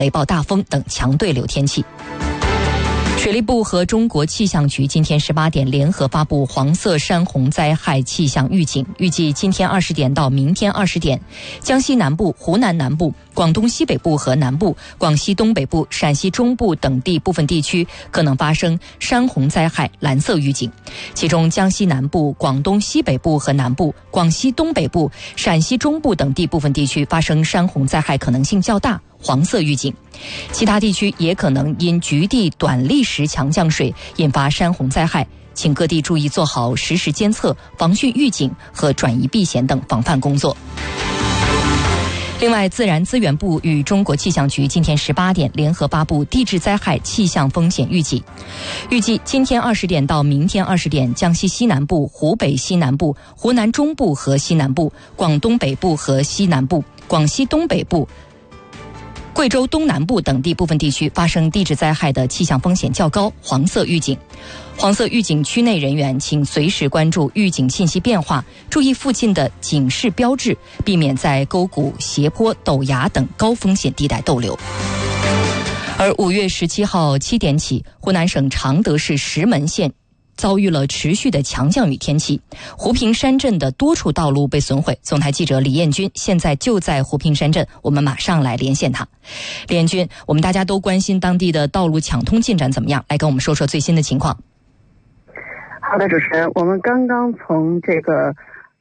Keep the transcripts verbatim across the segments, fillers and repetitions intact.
雷暴大风等强对流天气。水利部和中国气象局今天十八点联合发布黄色山洪灾害气象预警，预计今天二十点到明天二十点，江西南部、湖南南部、广东西北部和南部、广西东北部、陕西中部等地部分地区可能发生山洪灾害蓝色预警，其中江西南部、广东西北部和南部、广西东北部、陕西中部等地部分地区发生山洪灾害可能性较大，黄色预警。其他地区也可能因局地短历时强降水引发山洪灾害，请各地注意做好实时监测、防汛预警和转移避险等防范工作。另外，自然资源部与中国气象局今天十八点联合发布地质灾害气象风险预警，预计今天二十点到明天二十点，江西西南部、湖北西南部、湖南中部和西南部、广东北部和西南部、广西东北部、贵州东南部等地部分地区发生地质灾害的气象风险较高，黄色预警。黄色预警区内人员请随时关注预警信息变化，注意附近的警示标志，避免在沟谷、斜坡、陡崖等高风险地带逗留。而五月十七号七点起，湖南省常德市石门县遭遇了持续的强降雨天气，湖平山镇的多处道路被损毁。总台记者李彦军现在就在湖平山镇，我们马上来连线他。李彦军，我们大家都关心当地的道路抢通进展怎么样，来跟我们说说最新的情况。 好的，主持人，我们刚刚从这个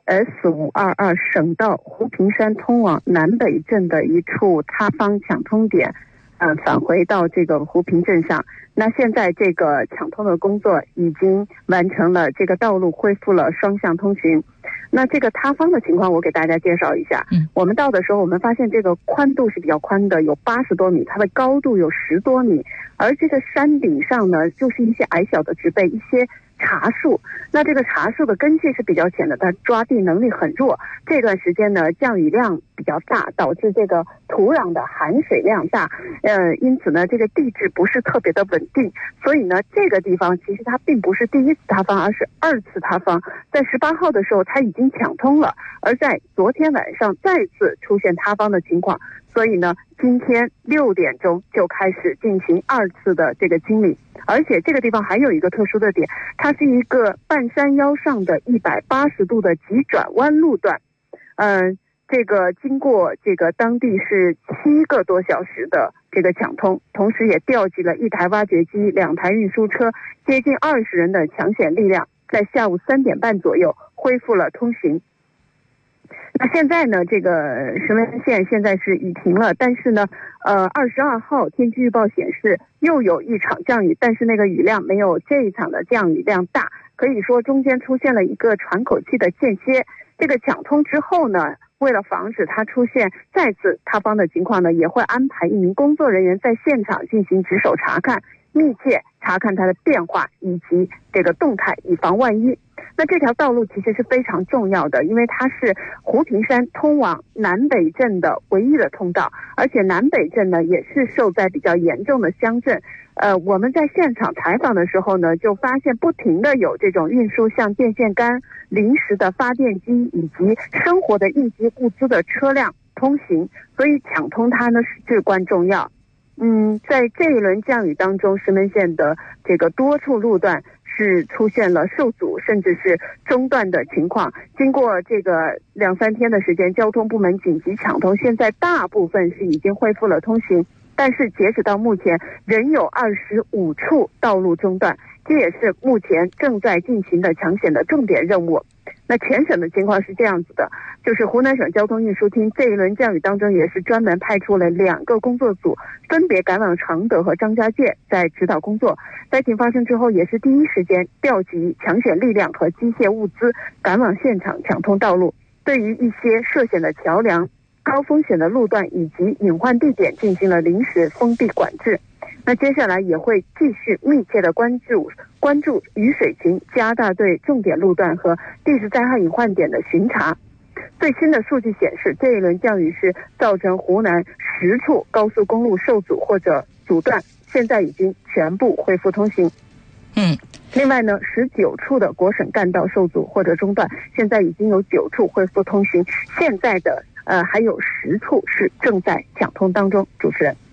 S 五二二 省道湖平山通往南北镇的一处塌方抢通点呃，返回到这个湖平镇上。那现在这个抢通的工作已经完成了，这个道路恢复了双向通行。那这个塌方的情况我给大家介绍一下。嗯，我们到的时候我们发现这个宽度是比较宽的，有八十多米，它的高度有十多米，而这个山顶上呢就是一些矮小的植被，一些茶树。那这个茶树的根系是比较浅的，它抓地能力很弱。这段时间呢降雨量比较大，导致这个土壤的含水量大，呃，因此呢这个地质不是特别的稳定。所以呢这个地方其实它并不是第一次塌方，而是二次塌方。在十八号的时候它已经抢通了，而在昨天晚上再次出现塌方的情况。所以呢今天六点钟就开始进行二次的这个清理。而且这个地方还有一个特殊的点，它是一个半山腰上的一百八十度的急转弯路段。嗯、呃，这个经过这个当地是七个多小时的这个抢通，同时也调集了一台挖掘机、两台运输车，接近二十人的抢险力量，在下午三点半左右恢复了通行。那现在呢这个石门县现在是已停了，但是呢呃二十二号天气预报显示又有一场降雨，但是那个雨量没有这一场的降雨量大，可以说中间出现了一个喘口气的间歇。这个抢通之后呢，为了防止它出现再次塌方的情况呢，也会安排一名工作人员在现场进行值守查看，密切查看它的变化以及这个动态，以防万一。那这条道路其实是非常重要的，因为它是湖平山通往南北镇的唯一的通道，而且南北镇呢也是受灾比较严重的乡镇。呃，我们在现场采访的时候呢，就发现不停的有这种运输像电线杆、临时的发电机以及生活的应急物资的车辆通行，所以抢通它呢是至关重要。嗯，在这一轮降雨当中，石门县的这个多处路段是出现了受阻甚至是中断的情况。经过这个两三天的时间，交通部门紧急抢通，现在大部分是已经恢复了通行，但是截止到目前仍有二十五处道路中断，这也是目前正在进行的抢险的重点任务。那全省的情况是这样子的，就是湖南省交通运输厅这一轮降雨当中也是专门派出了两个工作组，分别赶往常德和张家界在指导工作。灾情发生之后，也是第一时间调集抢险力量和机械物资赶往现场抢通道路，对于一些涉险的桥梁、高风险的路段以及隐患地点进行了临时封闭管制。那接下来也会继续密切的关注关注雨水情，加大对重点路段和地质灾害隐患点的巡查。最新的数据显示，这一轮降雨是造成湖南十处高速公路受阻或者阻断，现在已经全部恢复通行。 嗯， 另外呢，十九处的国省干道受阻或者中断，现在已经有九处恢复通行，现在的呃还有十处是正在抢通当中。主持人。